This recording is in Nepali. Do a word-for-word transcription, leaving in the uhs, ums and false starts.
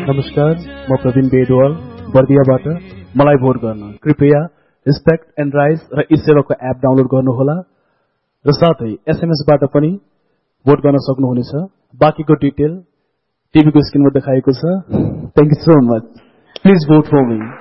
नमस्कार, म प्रवीण बेडवाल बर्दियाबाट। मलाई भोट गर्न कृपया रिस्पेक्ट एन्ड राइज र इसेरोको एप डाउनलोड गर्नुहोला र साथै एसएमएसबाट पनि भोट गर्न सक्नुहुनेछ। बाँकीको डिटेल टिभीको स्क्रिनमा देखाएको छ। Thank you so much. Please vote for me.